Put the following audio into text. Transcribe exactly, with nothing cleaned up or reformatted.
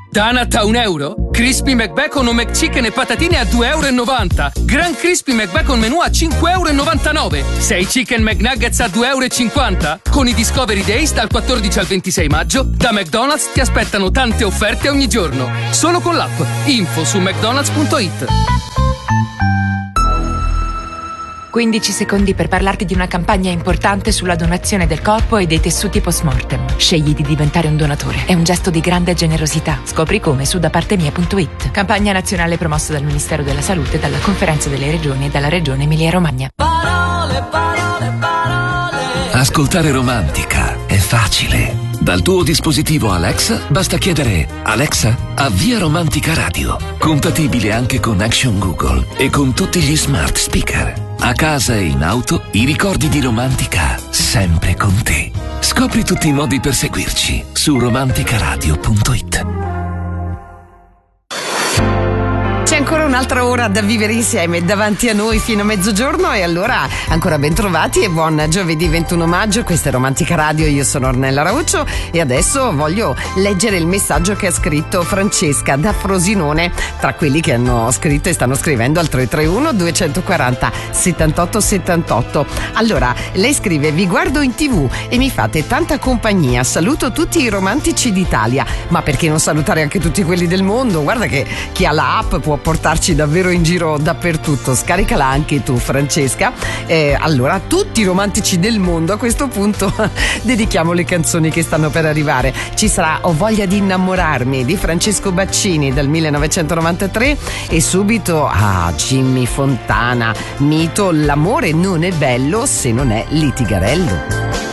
Donut a un euro? Crispy McBacon o McChicken e patatine a due e novanta euro. Grand Crispy McBacon menù a cinque e novantanove euro. sei Chicken McNuggets a due e cinquanta euro. Con i Discovery Days dal quattordici al ventisei maggio, da McDonald's ti aspettano tante offerte ogni giorno. Solo con l'app. Info su mcdonalds punto it. quindici secondi per parlarti di una campagna importante sulla donazione del corpo e dei tessuti post-mortem. Scegli di diventare un donatore. È un gesto di grande generosità. Scopri come su da parte mia punto it. Campagna nazionale promossa dal Ministero della Salute, dalla Conferenza delle Regioni e dalla Regione Emilia-Romagna. Parole, parole, parole. Ascoltare Romantica è facile. Dal tuo dispositivo Alexa basta chiedere: Alexa, avvia Romantica Radio. Compatibile anche con Action Google e con tutti gli smart speaker. A casa e in auto, i ricordi di Romantica sempre con te. Scopri tutti i modi per seguirci su romanticaradio punto it. C'è ancora un'altra ora da vivere insieme davanti a noi fino a mezzogiorno, e allora ancora ben trovati e buon giovedì ventuno maggio. Questa è Romantica Radio, io sono Ornella Rauccio e adesso voglio leggere il messaggio che ha scritto Francesca da Frosinone, tra quelli che hanno scritto e stanno scrivendo al tre tre uno due quattro zero settantotto settantotto. Allora, lei scrive: vi guardo in tv e mi fate tanta compagnia, saluto tutti i romantici d'Italia. Ma perché non salutare anche tutti quelli del mondo? Guarda che chi ha la app può portarci davvero in giro dappertutto. Scaricala anche tu, Francesca. Eh, allora, a tutti i romantici del mondo a questo punto dedichiamo le canzoni che stanno per arrivare. Ci sarà Ho voglia di innamorarmi di Francesco Baccini del millenovecentonovantatré e subito ah, Jimmy Fontana, mito L'amore non è bello se non è litigarello.